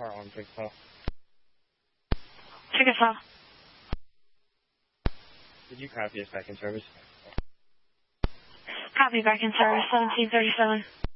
car on ticket file. Ticket file. Did you copy us back in service? Copy back in service, 1737.